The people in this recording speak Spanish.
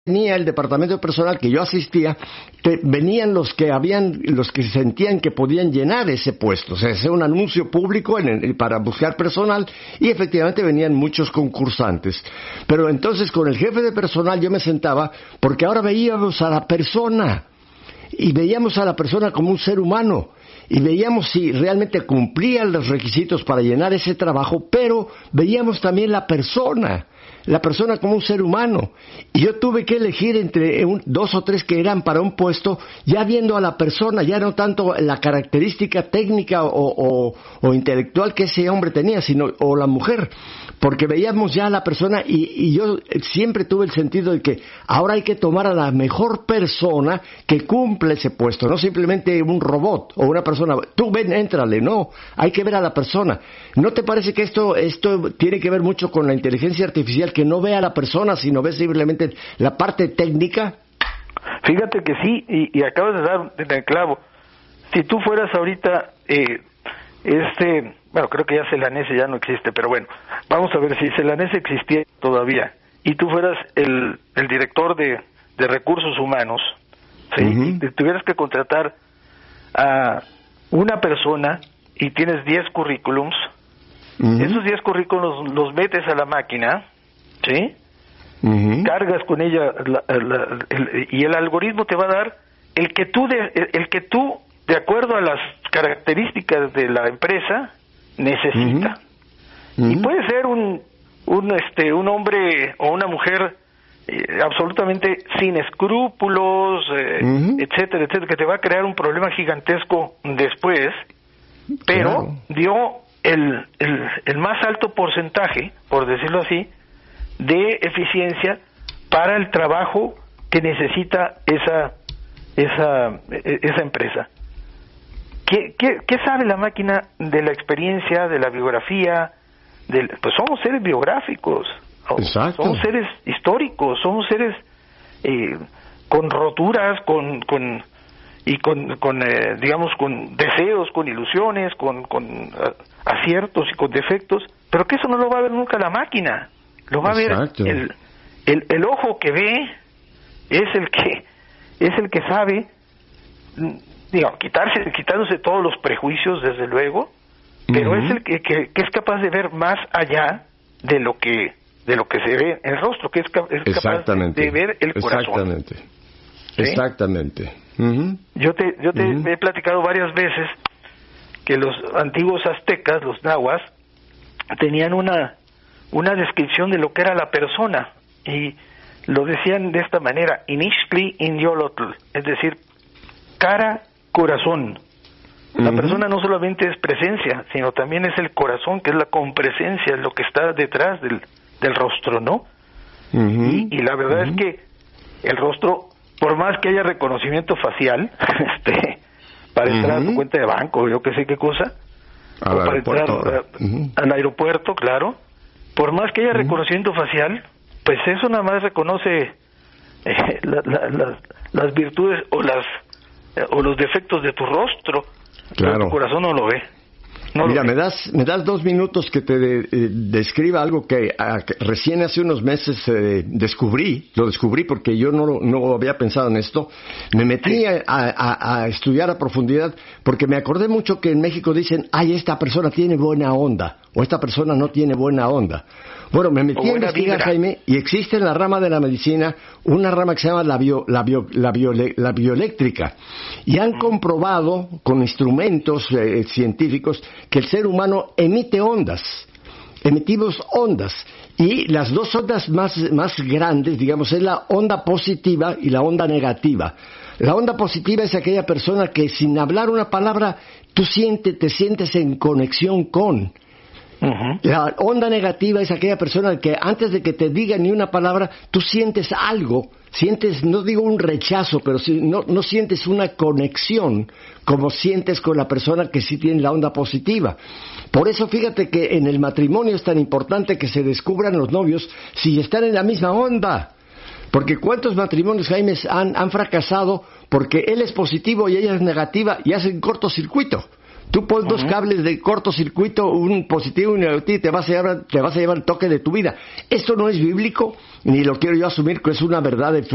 tenía el departamento de personal que yo asistía, venían los que sentían que podían llenar ese puesto. O sea, hacía un anuncio público para buscar personal y efectivamente venían muchos concursantes. Pero entonces con el jefe de personal yo me sentaba porque ahora veíamos a la persona y veíamos a la persona como un ser humano. Y veíamos si realmente cumplía los requisitos para llenar ese trabajo, pero veíamos también la persona como un ser humano. Y yo tuve que elegir entre dos o tres que eran para un puesto, ya viendo a la persona, ya no tanto la característica técnica o intelectual que ese hombre tenía, o la mujer, porque veíamos ya a la persona y yo siempre tuve el sentido de que ahora hay que tomar a la mejor persona que cumple ese puesto, no simplemente un robot o una persona, tú ven, éntrale, no, hay que ver a la persona. ¿No te parece que esto tiene que ver mucho con la inteligencia artificial, que no ve a la persona, sino ve simplemente la parte técnica? Fíjate que sí, y acabas de dar en el clavo. Si tú fueras ahorita, bueno, creo que ya Celanese ya no existe, pero bueno, vamos a ver si Celanese existía todavía, y tú fueras el director de recursos humanos, ¿sí? Uh-huh. Y tuvieras que contratar a una persona y tienes 10 currículums, uh-huh. Esos 10 currículums los metes a la máquina, ¿sí? Uh-huh. Cargas con ella y el algoritmo te va a dar el que tú de acuerdo a las características de la empresa necesita. Uh-huh. Y puede ser un hombre o una mujer absolutamente sin escrúpulos, uh-huh. etcétera, que te va a crear un problema gigantesco después, pero claro, dio el más alto porcentaje, por decirlo así, de eficiencia para el trabajo que necesita esa empresa. ¿Qué sabe la máquina de la experiencia, de la biografía? Pues somos seres biográficos. Exacto. Somos seres históricos, somos seres con roturas, digamos, con deseos, con ilusiones, con aciertos y con defectos, pero que eso no lo va a ver nunca la máquina. Lo va Exacto. a ver el ojo que ve, es el que sabe, digamos, quitándose todos los prejuicios, desde luego, pero uh-huh. es el que es capaz de ver más allá de lo que se ve en el rostro, que es capaz de ver el corazón. Exactamente. ¿Sí? Exactamente. Uh-huh. Yo te uh-huh. he platicado varias veces que los antiguos aztecas, los nahuas, tenían una descripción de lo que era la persona, y lo decían de esta manera: Inixtli Inyolotl, es decir, cara, corazón. La uh-huh. persona no solamente es presencia, sino también es el corazón, que es la compresencia, lo que está detrás del rostro, ¿no? Uh-huh. Y la verdad uh-huh. es que el rostro, por más que haya reconocimiento facial, para entrar uh-huh. a tu cuenta de banco, yo que sé qué cosa, o para entrar uh-huh. al aeropuerto, claro, por más que haya uh-huh. reconocimiento facial, pues eso nada más reconoce las virtudes o los defectos de tu rostro, claro. Pero tu corazón no lo ve. Mira, me das 2 minutos que te describa algo que recién hace unos meses lo descubrí porque yo no había pensado en esto. Me metí a estudiar a profundidad porque me acordé mucho que en México dicen: ay, esta persona tiene buena onda, o esta persona no tiene buena onda. Bueno, me metí a investigar, Jaime, y existe en la rama de la medicina una rama que se llama la bioeléctrica, y han comprobado con instrumentos científicos que el ser humano emitimos ondas, y las dos ondas más grandes, digamos, es la onda positiva y la onda negativa. La onda positiva es aquella persona que sin hablar una palabra te sientes en conexión con. Uh-huh. La onda negativa es aquella persona que antes de que te diga ni una palabra, tú sientes algo, no digo un rechazo, pero no sientes una conexión como sientes con la persona que sí tiene la onda positiva. Por eso fíjate que en el matrimonio es tan importante que se descubran los novios si están en la misma onda. Porque ¿cuántos matrimonios, Jaime, han fracasado porque él es positivo y ella es negativa y hacen cortocircuito? Tú pones uh-huh. 2 cables de cortocircuito, un positivo y un negativo, y te vas a llevar el toque de tu vida. Esto no es bíblico, ni lo quiero yo asumir que es una verdad